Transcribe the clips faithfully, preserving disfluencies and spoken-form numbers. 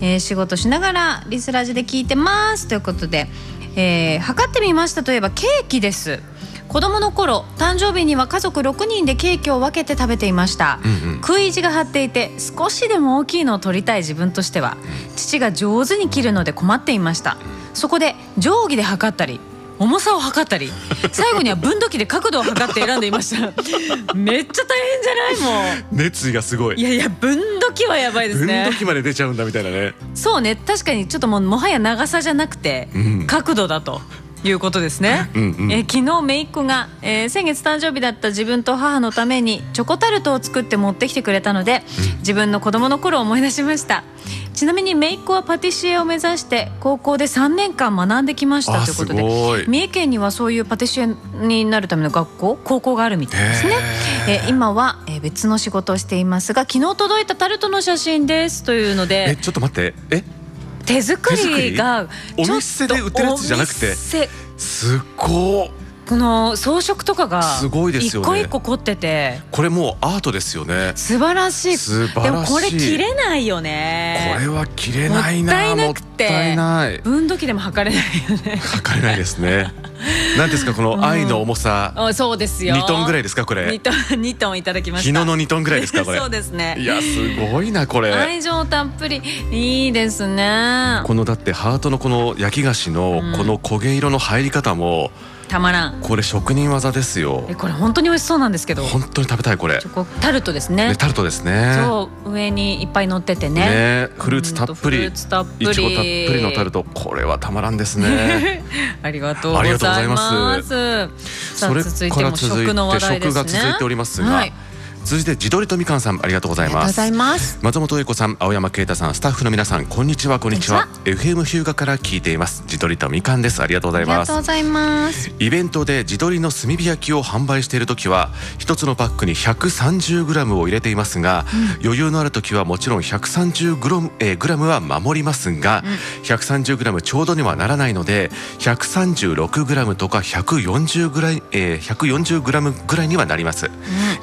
えー、仕事しながらリスラジで聞いてますということで、えー、測ってみましたといえばケーキです。子供の頃誕生日には家族ろくにんでケーキを分けて食べていました、うんうん、食い意地が張っていて少しでも大きいのを取りたい自分としては、父が上手に切るので困っていました。そこで定規で測ったり重さを測ったり最後には分度器で角度を測って選んでいましためっちゃ大変じゃない？もう熱意がすごい。 いやいや分度器はやばいですね。 分度器まで出ちゃうんだみたいなね。 そうね、確かにちょっともうもはや長さじゃなくて、うん、角度だということですね。うんうん、えー、昨日姪っ子が、えー、先月誕生日だった自分と母のためにチョコタルトを作って持ってきてくれたので、うん、自分の子供の頃を思い出しました。ちなみに姪っ子はパティシエを目指して高校でさんねんかん学んできましたということで、三重県にはそういうパティシエになるための学校高校があるみたいですね。えー、今は別の仕事をしていますが、昨日届いたタルトの写真ですというので。 えちょっと待って、え手作りがお店で売ってるやつじゃなくて、すっごいこの装飾とかがすごいですよね。 一個一個凝ってて、 これもうアートですよね。 素晴らしい。 素晴らしい。 でもこれ切れないよね。 これは切れないな。もったいなくて、もったいない。 分度器でも測れないよね。 測れないですね。何ですかこの愛の重さ、 うん、そうですよ。 にトンぐらいですかこれ。 にトン、にトンいただきました。 昨日のにトンぐらいですかこれ。 そうですね。 いやすごいなこれ。 愛情たっぷり、いいですね。 このだってハートのこの焼き菓子のこの焦げ色の入り方も、 うん、たまらん。 これ職人技ですよ。 えこれ本当に美味しそうなんですけど。 本当に食べたいこれ。 チョコタルトですね。 ねタルトですね。 そう上にいっぱい乗っててね。 ねフルーツたっぷり。 フルーツたっぷり。 いちごたっぷりのタルト、これはたまらんですね。 ありがとうございます。 さあ続いても食の話題ですね。食が続いておりますが。はい、続いて地鶏とみかんさんありがとうございます。松本英子さん、青山啓太さん、スタッフの皆さんこんにちは。こんにちは。エフエム 日向から聞いています地鶏とみかんです。ありがとうございます。 ありがとうございます。 イベントで地鶏の炭火焼きを販売している時は一つのパックに ひゃくさんじゅうグラム を入れていますが、うん、余裕のある時はもちろん ひゃくさんじゅうグラム、えー、グラムは守りますが、うん、ひゃくさんじゅうグラム ちょうどにはならないので ひゃくさんじゅうろくグラム とか ひゃくよんじゅうグラム、えー、ひゃくよんじゅうグラム ぐらいにはなります、うん、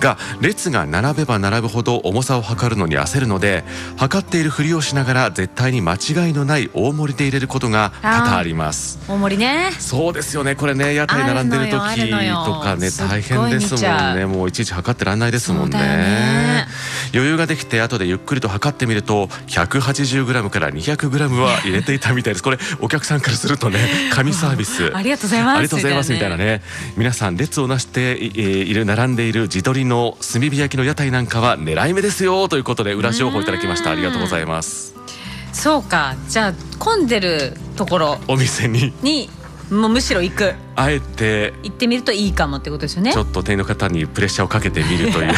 が列が並べば並ぶほど重さを測るのに焦るので、測っているふりをしながら絶対に間違いのない大盛りで入れることが多々あります。 大盛りね。 そうですよね。これね屋台並んでる時とかね大変ですもんね。もういちいち測ってらんないですもん ね, ね余裕ができて後でゆっくりと測ってみると ひゃくはちじゅうグラム から にひゃくグラム は入れていたみたいです。これお客さんからするとね神サービスありがとうございますありがとうございますみたいなね。皆さん列をなしている並んでいる地鶏の炭火焼きの屋台なんかは狙い目ですよということで裏情報いただきました。ありがとうございます。 そうか、じゃあ混んでるところお店ににもうむしろ行く、 あえて行ってみるといいかもってことですよね。 ちょっと店員の方にプレッシャーをかけてみるという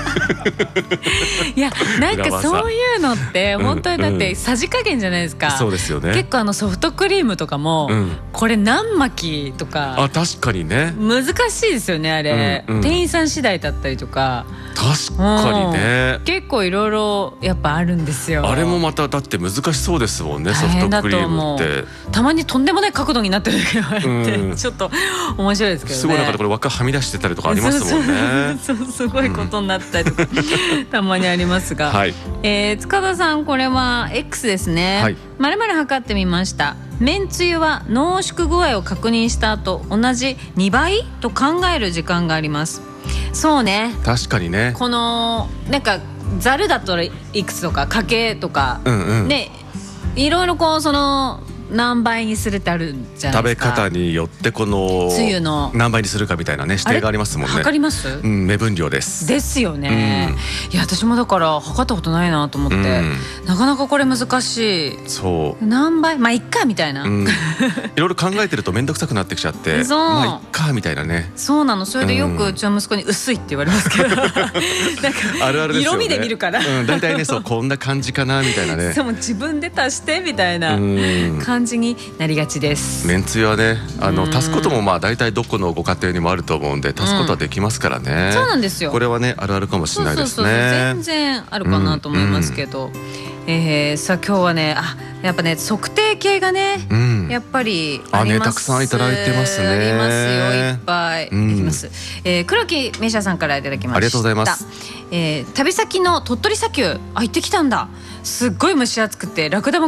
いやなんかそういうのって本当にだってさじ加減じゃないですか、うんうん、 そうですよね。 結構あのソフトクリームとかも、うん、これ何巻とかあ確かにね難しいですよねあれ、うんうん、店員さん次第だったりとか確かにね、 うん、結構いろいろやっぱあるんですよ。 あれもまただって難しそうですもんねソフトクリームって。 たまにとんでもない角度になってる時があって、うん、ちょっと面白いですけどね。 すごいなんかこれ輪っかはみ出してたりとかありますもんね。 そうそうそうすごいことになったりとか、うん、たまにありますが、はい、えー、塚田さんこれは X ですね。はい、丸々測ってみました。めんつゆは濃縮具合を確認した後同じにばいと考える時間があります。そうね確かにね。 このなんかざるだといくつとかかけとか、うんうん、ねいろいろこうその何倍にするってあるじゃないですか。 食べ方によってこのつゆの何倍にするかみたいなね指定がありますもんね。 測ります？ うん、目分量ですですよね、うん、いや私もだから測ったことないなと思って、うん、なかなかこれ難しい。そう何倍まあいっかみたいな、うん、いろいろ考えてると面倒くさくなってきちゃってそうまあいっかみたいなね。そうなの。それでよくうちの息子に薄いって言われますけどなんかあるあるですよね。色味で見るから、うん、大体ねそうこんな感じかなみたいなねそうも自分で足してみたいな感じになりがちです。めんつゆはねあの足すこともまあ大体どこのご家庭にもあると思うんで足すことはできますからね、うん、そうなんですよ。これはねあるあるかもしれないですね。そうそうそう全然あるかなと思いますけど、うんうんえー、さあ今日はねあやっぱね測定系がね、うん、やっぱりあります。あねたくさんいただいてますね。ありますよいっぱい、うん、いきます、えー、黒木メイシャさんからいただきました。ありがとうございます、えー、旅先の鳥取砂丘あ行ってきたんだ。すっごい蒸し暑くてラクダも